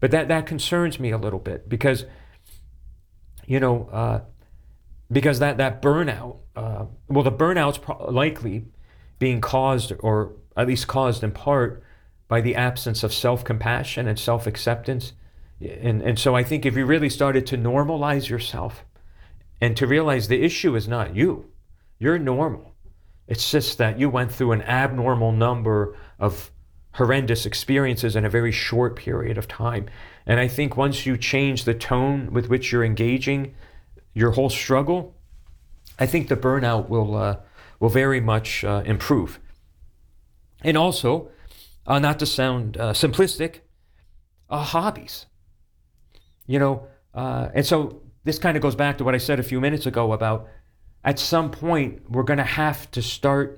But that concerns me a little bit because, you know, because that burnout, well, the burnout's likely being caused, or at least caused in part, by the absence of self-compassion and self-acceptance. And so I think if you really started to normalize yourself and to realize the issue is not you, you're normal. It's just that you went through an abnormal number of horrendous experiences in a very short period of time. And I think once you change the tone with which you're engaging your whole struggle, I think the burnout will very much improve. And also, not to sound simplistic, hobbies. You know, and so this kind of goes back to what I said a few minutes ago about at some point we're going to have to start.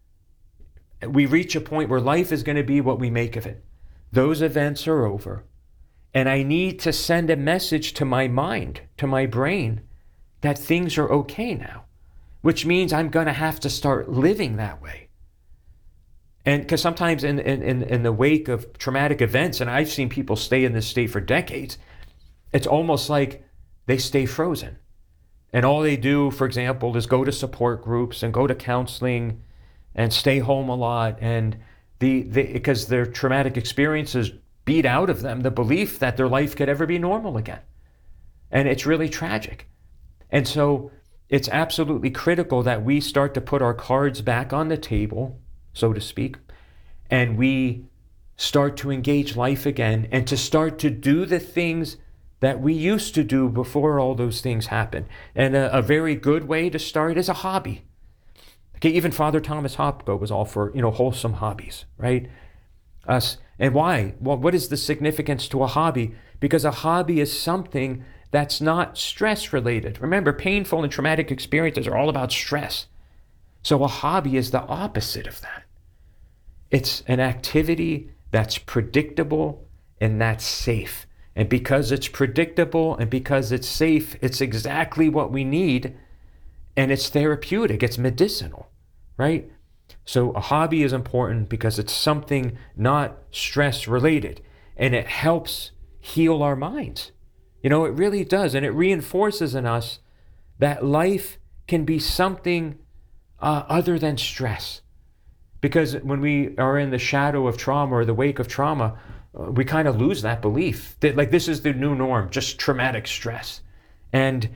We reach a point where life is going to be what we make of it. Those events are over. And I need to send a message to my mind, to my brain, that things are okay now, which means I'm going to have to start living that way. And because sometimes in the wake of traumatic events, and I've seen people stay in this state for decades, it's almost like they stay frozen. And all they do, for example, is go to support groups and go to counseling and stay home a lot. And because their traumatic experiences beat out of them the belief that their life could ever be normal again. And it's really tragic. And so it's absolutely critical that we start to put our cards back on the table, so to speak, and we start to engage life again and to start to do the things that we used to do before all those things happened. And a very good way to start is a hobby. Okay, even Father Thomas Hopko was all for, wholesome hobbies, right? And why? Well, what is the significance to a hobby? Because a hobby is something that's not stress related. Remember, painful and traumatic experiences are all about stress. So a hobby is the opposite of that. It's an activity that's predictable and that's safe. And because it's predictable and because it's safe, it's exactly what we need. And it's therapeutic, it's medicinal, right? So a hobby is important because it's something not stress related, and it helps heal our minds. It really does. And it reinforces in us that life can be something other than stress. Because when we are in the shadow of trauma or the wake of trauma, we kind of lose that belief that this is the new norm, just traumatic stress. And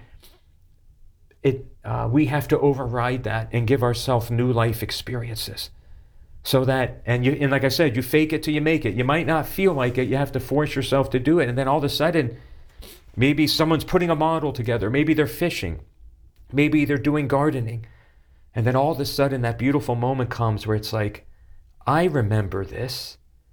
we have to override that and give ourselves new life experiences. So that, and like I said, you fake it till you make it. You might not feel like it. You have to force yourself to do it. And then all of a sudden, maybe someone's putting a model together. Maybe they're fishing. Maybe they're doing gardening. And then all of a sudden, that beautiful moment comes where it's like, I remember this.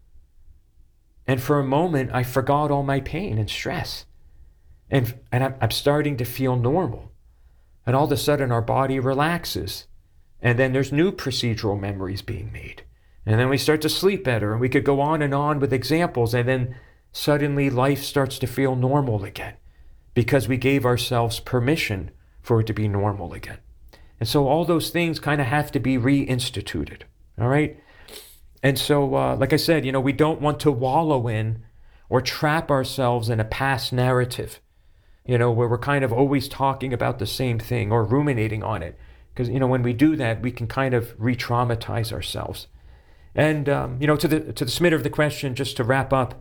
And for a moment, I forgot all my pain and stress. And I'm starting to feel normal. And all of a sudden, our body relaxes. And then there's new procedural memories being made. And then we start to sleep better. And we could go on with examples. And then suddenly life starts to feel normal again because we gave ourselves permission for it to be normal again. And so all those things kind of have to be reinstituted. All right? And so, like I said, we don't want to wallow in or trap ourselves in a past narrative, where we're kind of always talking about the same thing or ruminating on it. Because, when we do that, we can kind of re-traumatize ourselves. And, to the smitter of the question, just to wrap up,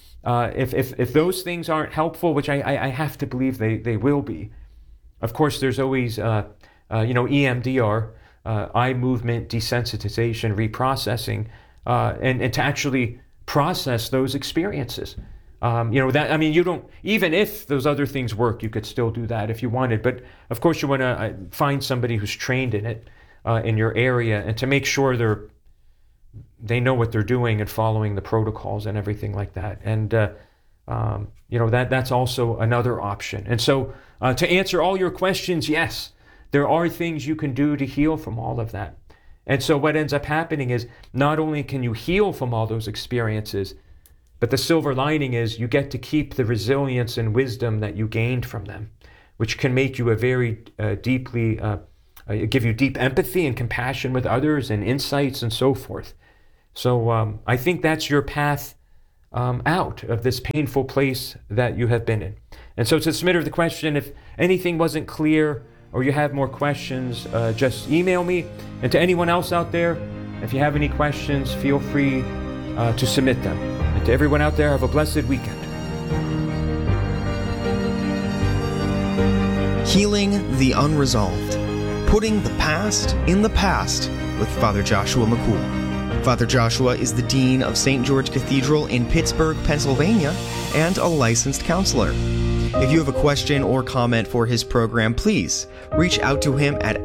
if those things aren't helpful, which I have to believe they will be, of course, there's always, EMDR, eye movement desensitization, reprocessing, and to actually process those experiences. You don't, even if those other things work, you could still do that if you wanted. But of course, you want to find somebody who's trained in it in your area, and to make sure they know what they're doing and following the protocols and everything like that. And that's also another option. And so to answer all your questions, yes, there are things you can do to heal from all of that. And so what ends up happening is not only can you heal from all those experiences, but the silver lining is you get to keep the resilience and wisdom that you gained from them, which can make you a very give you deep empathy and compassion with others and insights and so forth. So I think that's your path out of this painful place that you have been in. And so to the submitter the question, if anything wasn't clear or you have more questions, just email me. And to anyone else out there, if you have any questions, feel free to submit them. And to everyone out there, have a blessed weekend. Healing the Unresolved. Putting the past in the past with Father Joshua McCool. Father Joshua is the Dean of St. George Cathedral in Pittsburgh, Pennsylvania, and a licensed counselor. If you have a question or comment for his program, please reach out to him at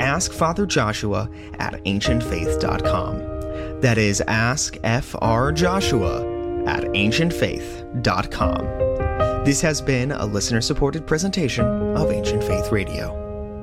askfatherjoshua@ancientfaith.com. That is askfrjoshua@ancientfaith.com. This has been a listener-supported presentation of Ancient Faith Radio.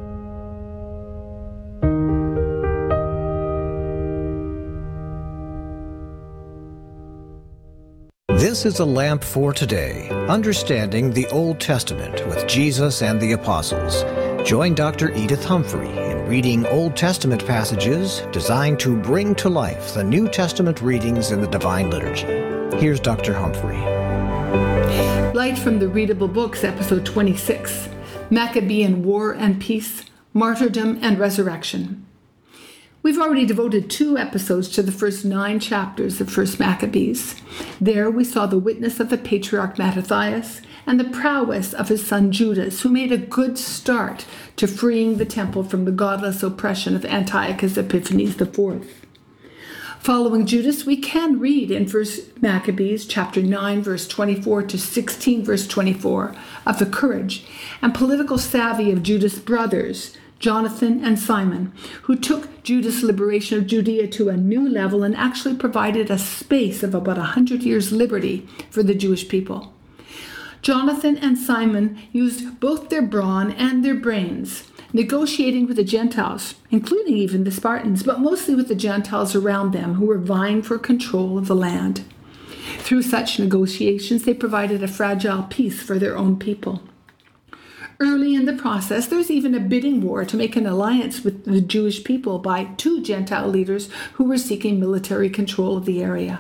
This is a lamp for today, understanding the Old Testament with Jesus and the Apostles. Join Dr. Edith Humphrey in reading Old Testament passages designed to bring to life the New Testament readings in the Divine Liturgy. Here's Dr. Humphrey. Light from the Readable Books, Episode 26, Maccabean War and Peace, Martyrdom and Resurrection. We've already devoted 2 episodes to the first 9 chapters of 1 Maccabees. There we saw the witness of the patriarch Mattathias and the prowess of his son Judas, who made a good start to freeing the temple from the godless oppression of Antiochus Epiphanes IV. Following Judas, we can read in 1 Maccabees chapter 9, verse 24 to 16, verse 24, of the courage and political savvy of Judas' brothers, Jonathan and Simon, who took Judas' liberation of Judea to a new level and actually provided a space of about 100 years' liberty for the Jewish people. Jonathan and Simon used both their brawn and their brains, negotiating with the Gentiles, including even the Spartans, but mostly with the Gentiles around them who were vying for control of the land. Through such negotiations, they provided a fragile peace for their own people. Early in the process, there was even a bidding war to make an alliance with the Jewish people by 2 Gentile leaders who were seeking military control of the area.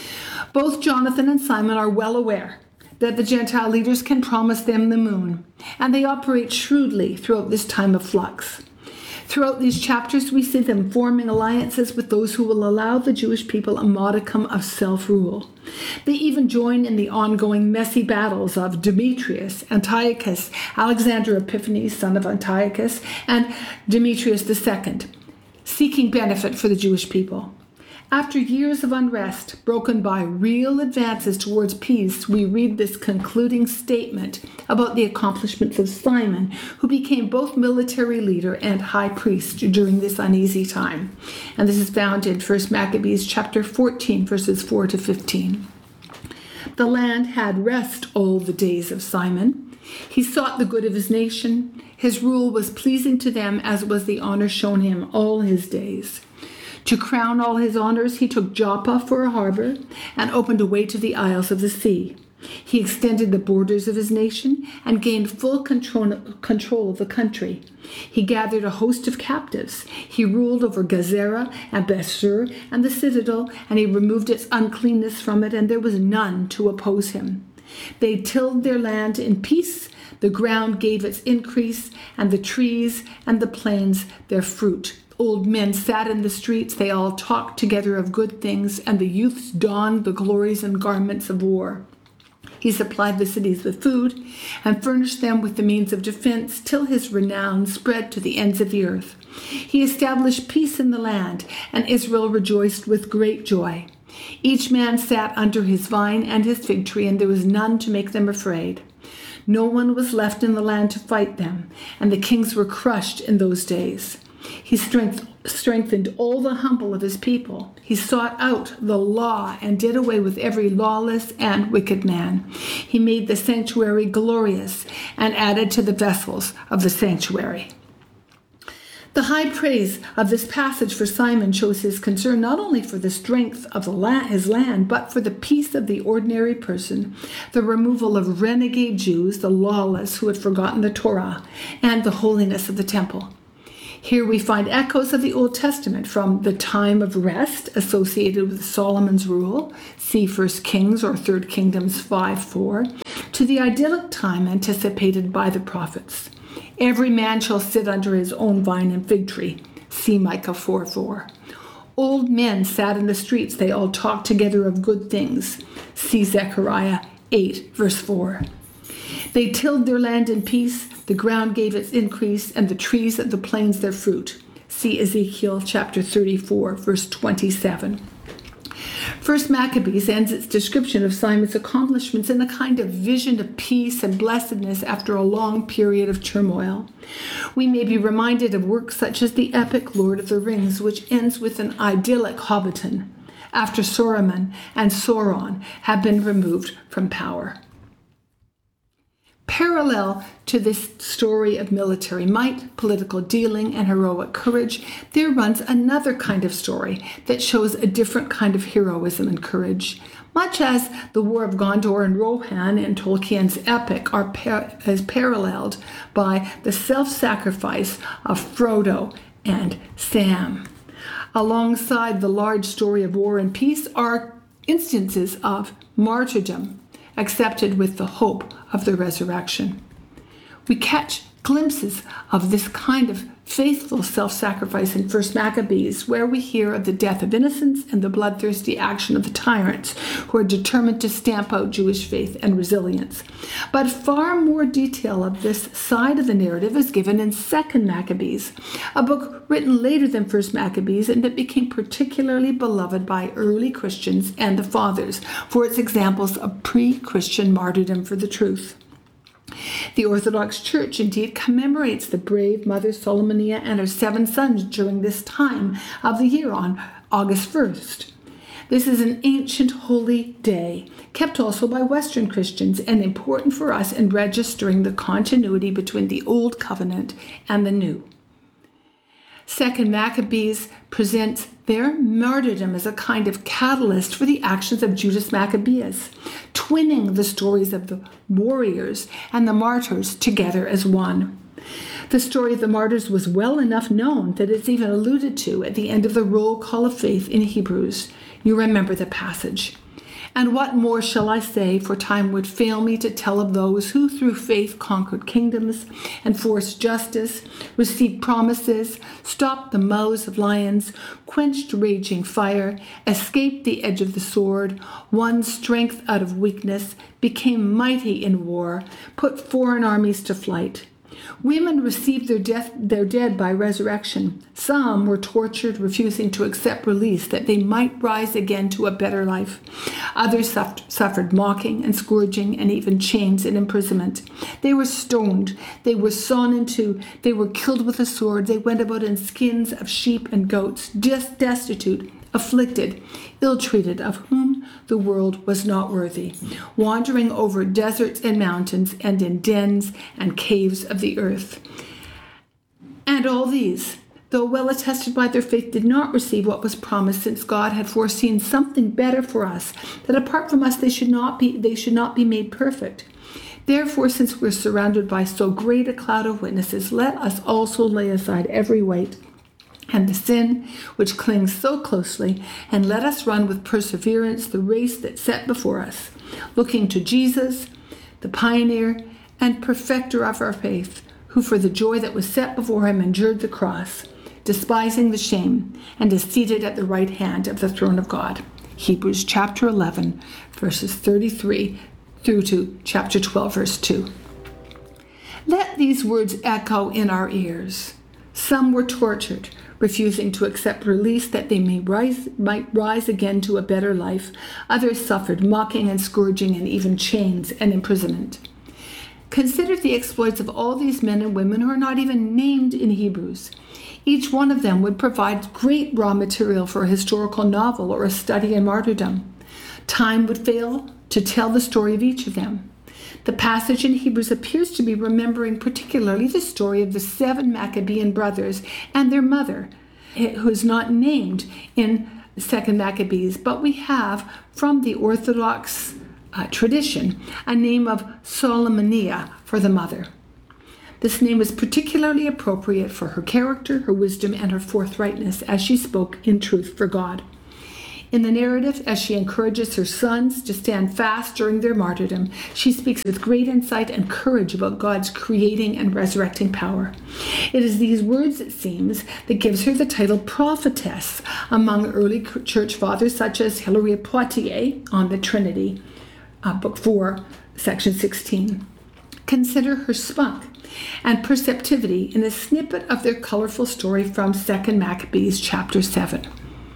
Both Jonathan and Simon are well aware that the Gentile leaders can promise them the moon, and they operate shrewdly throughout this time of flux. Throughout these chapters, we see them forming alliances with those who will allow the Jewish people a modicum of self-rule. They even join in the ongoing messy battles of Demetrius, Antiochus, Alexander Epiphanes, son of Antiochus, and Demetrius II, seeking benefit for the Jewish people. After years of unrest, broken by real advances towards peace, we read this concluding statement about the accomplishments of Simon, who became both military leader and high priest during this uneasy time. And this is found in 1 Maccabees chapter 14, verses 4 to 15. The land had rest all the days of Simon. He sought the good of his nation. His rule was pleasing to them, as was the honor shown him all his days. To crown all his honors, he took Joppa for a harbor and opened a way to the isles of the sea. He extended the borders of his nation and gained full control of the country. He gathered a host of captives. He ruled over Gezerah and Bethsur and the citadel, and he removed its uncleanness from it, and there was none to oppose him. They tilled their land in peace. The ground gave its increase, and the trees and the plains their fruit. Old men sat in the streets, they all talked together of good things, and the youths donned the glories and garments of war. He supplied the cities with food and furnished them with the means of defense till his renown spread to the ends of the earth. He established peace in the land, and Israel rejoiced with great joy. Each man sat under his vine and his fig tree, and there was none to make them afraid. No one was left in the land to fight them, and the kings were crushed in those days. He strengthened all the humble of his people. He sought out the law and did away with every lawless and wicked man. He made the sanctuary glorious and added to the vessels of the sanctuary. The high praise of this passage for Simon shows his concern not only for the strength of his land, but for the peace of the ordinary person, the removal of renegade Jews, the lawless who had forgotten the Torah, and the holiness of the temple. Here we find echoes of the Old Testament, from the time of rest associated with Solomon's rule, see 1 Kings or 3 Kingdoms 5:4, to the idyllic time anticipated by the prophets. Every man shall sit under his own vine and fig tree, see Micah 4:4. Old men sat in the streets, they all talked together of good things, see Zechariah 8:4. They tilled their land in peace, the ground gave its increase, and the trees of the plains their fruit. See Ezekiel chapter 34, verse 27. First Maccabees ends its description of Simon's accomplishments in a kind of vision of peace and blessedness after a long period of turmoil. We may be reminded of works such as the epic Lord of the Rings, which ends with an idyllic Hobbiton, after Saruman and Sauron have been removed from power. Parallel to this story of military might, political dealing, and heroic courage, there runs another kind of story that shows a different kind of heroism and courage. Much as the War of Gondor and Rohan in Tolkien's epic is paralleled by the self-sacrifice of Frodo and Sam. Alongside the large story of war and peace are instances of martyrdom, accepted with the hope of the resurrection. We catch glimpses of this kind of faithful self-sacrifice in 1 Maccabees, where we hear of the death of innocents and the bloodthirsty action of the tyrants who are determined to stamp out Jewish faith and resilience. But far more detail of this side of the narrative is given in 2 Maccabees, a book written later than 1 Maccabees and that became particularly beloved by early Christians and the Fathers for its examples of pre-Christian martyrdom for the truth. The Orthodox Church indeed commemorates the brave Mother Solomonia and her 7 sons during this time of the year on August 1st. This is an ancient holy day, kept also by Western Christians and important for us in registering the continuity between the Old Covenant and the New. 2 Maccabees presents their martyrdom as a kind of catalyst for the actions of Judas Maccabeus, twinning the stories of the warriors and the martyrs together as one. The story of the martyrs was well enough known that it's even alluded to at the end of the roll call of faith in Hebrews. You remember the passage. And what more shall I say, for time would fail me to tell of those who through faith conquered kingdoms, enforced justice, received promises, stopped the mouths of lions, quenched raging fire, escaped the edge of the sword, won strength out of weakness, became mighty in war, put foreign armies to flight. Women received their dead by resurrection. Some were tortured, refusing to accept release that they might rise again to a better life. Others suffered mocking and scourging and even chains and imprisonment. They were stoned. They were sawn in two. They were killed with a sword. They went about in skins of sheep and goats, just destitute, afflicted, ill-treated, of whom the world was not worthy, wandering over deserts and mountains and in dens and caves of the earth. And all these, though well attested by their faith, did not receive what was promised, since God had foreseen something better for us, that apart from us they should not be made perfect. Therefore, since we're surrounded by so great a cloud of witnesses, let us also lay aside every weight and the sin which clings so closely, and let us run with perseverance the race that's set before us, looking to Jesus, the pioneer and perfecter of our faith, who for the joy that was set before him endured the cross, despising the shame, and is seated at the right hand of the throne of God. Hebrews chapter 11, verses 33 through to chapter 12, verse 2. Let these words echo in our ears. Some were tortured, refusing to accept release that they might rise again to a better life. Others suffered mocking and scourging and even chains and imprisonment. Consider the exploits of all these men and women who are not even named in Hebrews. Each one of them would provide great raw material for a historical novel or a study in martyrdom. Time would fail to tell the story of each of them. The passage in Hebrews appears to be remembering particularly the story of the 7 Maccabean brothers and their mother, who is not named in 2 Maccabees, but we have from the Orthodox tradition a name of Solomonia for the mother. This name was particularly appropriate for her character, her wisdom, and her forthrightness as she spoke in truth for God. In the narrative, as she encourages her sons to stand fast during their martyrdom, she speaks with great insight and courage about God's creating and resurrecting power. It is these words, it seems, that gives her the title prophetess among early church fathers such as Hilary of Poitiers on the Trinity, Book 4, Section 16. Consider her spunk and perceptivity in a snippet of their colorful story from 2 Maccabees chapter 7.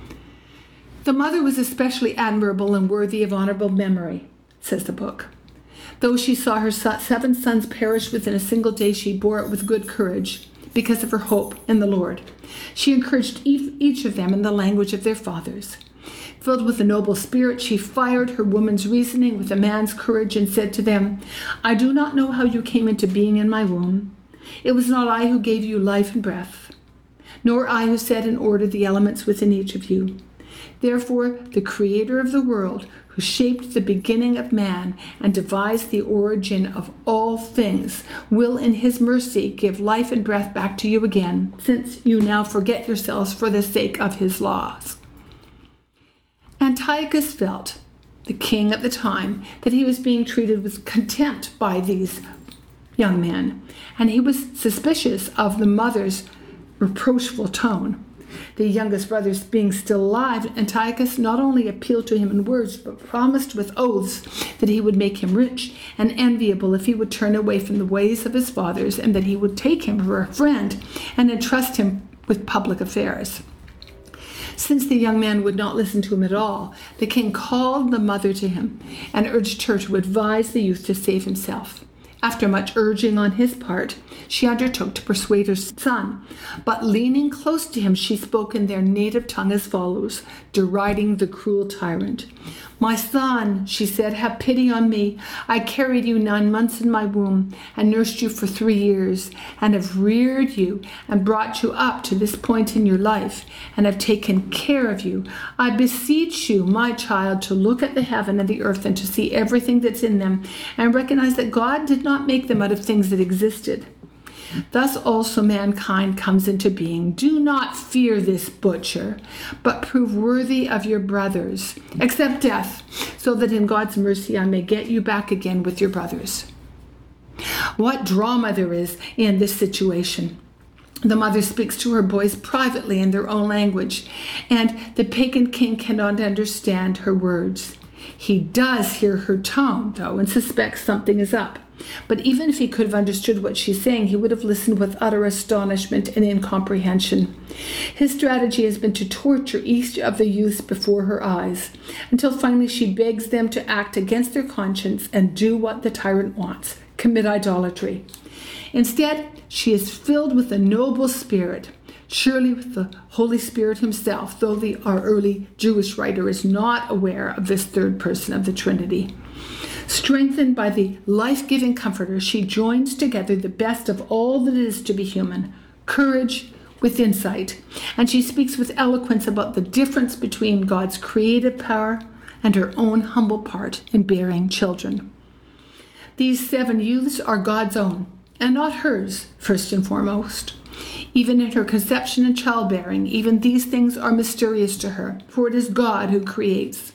The mother was especially admirable and worthy of honorable memory, says the book. Though she saw her 7 sons perish within a single day, she bore it with good courage because of her hope in the Lord. She encouraged each of them in the language of their fathers. Filled with a noble spirit, she fired her woman's reasoning with a man's courage and said to them, I do not know how you came into being in my womb. It was not I who gave you life and breath, nor I who set in order the elements within each of you. Therefore, the Creator of the world, who shaped the beginning of man and devised the origin of all things, will in his mercy give life and breath back to you again, since you now forget yourselves for the sake of his laws. Antiochus felt, the king at the time, that he was being treated with contempt by these young men, and he was suspicious of the mother's reproachful tone. The youngest brothers being still alive, Antiochus not only appealed to him in words, but promised with oaths that he would make him rich and enviable if he would turn away from the ways of his fathers, and that he would take him for a friend and entrust him with public affairs. Since the young man would not listen to him at all, the king called the mother to him and urged her to advise the youth to save himself. After much urging on his part, she undertook to persuade her son, but leaning close to him, she spoke in their native tongue as follows, deriding the cruel tyrant. My son, she said, have pity on me. I carried you 9 months in my womb and nursed you for 3 years, and have reared you and brought you up to this point in your life, and have taken care of you. I beseech you, my child, to look at the heaven and the earth and to see everything that's in them, and recognize that God did not make them out of things that existed. Thus also mankind comes into being. Do not fear this butcher, but prove worthy of your brothers. Accept death, so that in God's mercy I may get you back again with your brothers. What drama there is in this situation. The mother speaks to her boys privately in their own language, and the pagan king cannot understand her words. He does hear her tone, though, and suspects something is up. But even if he could have understood what she's saying, he would have listened with utter astonishment and incomprehension. His strategy has been to torture each of the youths before her eyes, until finally she begs them to act against their conscience and do what the tyrant wants, commit idolatry. Instead, she is filled with a noble spirit, surely with the Holy Spirit himself, though our early Jewish writer is not aware of this third person of the Trinity. Strengthened by the life-giving Comforter, she joins together the best of all that is to be human, courage with insight, and she speaks with eloquence about the difference between God's creative power and her own humble part in bearing children. These 7 youths are God's own, and not hers, first and foremost. Even in her conception and childbearing, even these things are mysterious to her, for it is God who creates.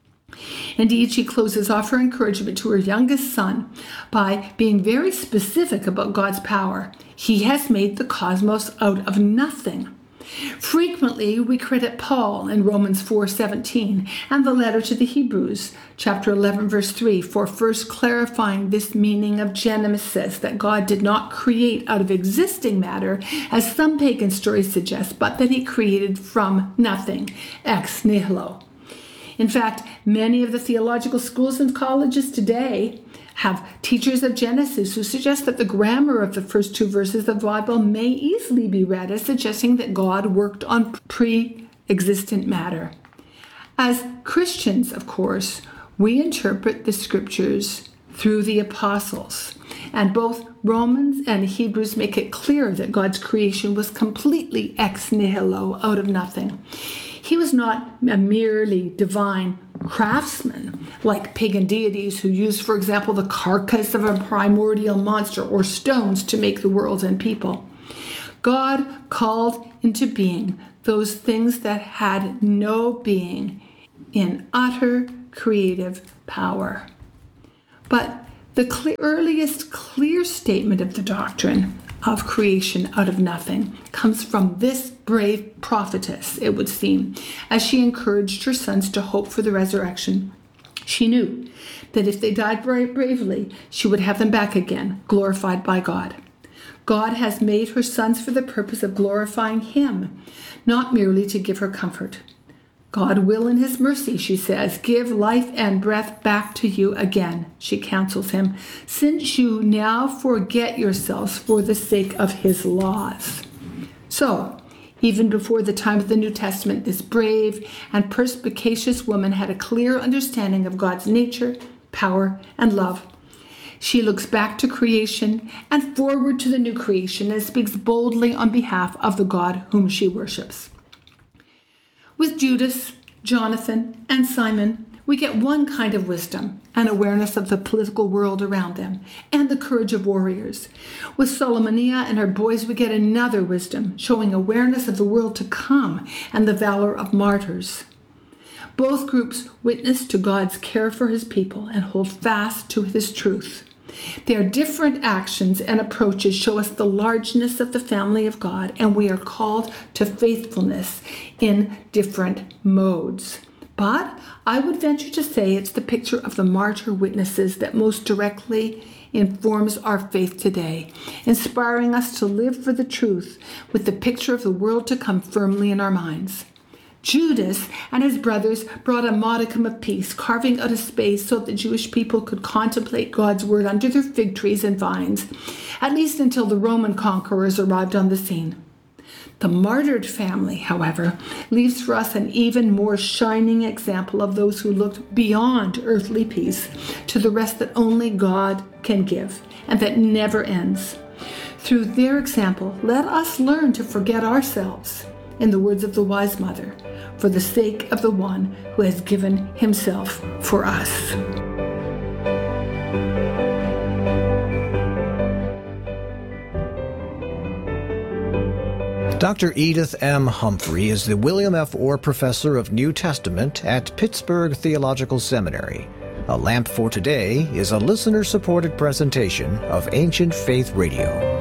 Indeed, she closes off her encouragement to her youngest son by being very specific about God's power. He has made the cosmos out of nothing. Frequently, we credit Paul in Romans 4:17 and the letter to the Hebrews, chapter 11, verse 3, for first clarifying this meaning of Genesis, that God did not create out of existing matter, as some pagan stories suggest, but that he created from nothing, ex nihilo. In fact, many of the theological schools and colleges today have teachers of Genesis who suggest that the grammar of the first 2 verses of the Bible may easily be read as suggesting that God worked on pre-existent matter. As Christians, of course, we interpret the scriptures through the apostles, and both Romans and Hebrews make it clear that God's creation was completely ex nihilo, out of nothing. He was not a merely divine craftsman like pagan deities who used, for example, the carcass of a primordial monster or stones to make the world and people. God called into being those things that had no being in utter creative power. But the earliest clear statement of the doctrine of creation out of nothing comes from this brave prophetess, it would seem, as she encouraged her sons to hope for the resurrection. She knew that if they died bravely, she would have them back again, glorified by God. God has made her sons for the purpose of glorifying him, not merely to give her comfort. God will in his mercy, she says, give life and breath back to you again, she counsels him, since you now forget yourselves for the sake of his laws. So, even before the time of the New Testament, this brave and perspicacious woman had a clear understanding of God's nature, power, and love. She looks back to creation and forward to the new creation and speaks boldly on behalf of the God whom she worships. With Judas, Jonathan, and Simon, we get one kind of wisdom, an awareness of the political world around them, and the courage of warriors. With Solomania and her boys, we get another wisdom, showing awareness of the world to come and the valor of martyrs. Both groups witness to God's care for his people and hold fast to his truth. Their different actions and approaches show us the largeness of the family of God, and we are called to faithfulness in different modes. But I would venture to say it's the picture of the martyr witnesses that most directly informs our faith today, inspiring us to live for the truth with the picture of the world to come firmly in our minds. Judas and his brothers brought a modicum of peace, carving out a space so that the Jewish people could contemplate God's word under their fig trees and vines, at least until the Roman conquerors arrived on the scene. The martyred family, however, leaves for us an even more shining example of those who looked beyond earthly peace to the rest that only God can give and that never ends. Through their example, let us learn to forget ourselves, in the words of the wise mother, for the sake of the one who has given himself for us. Dr. Edith M. Humphrey is the William F. Orr Professor of New Testament at Pittsburgh Theological Seminary. A Lamp for Today is a listener-supported presentation of Ancient Faith Radio.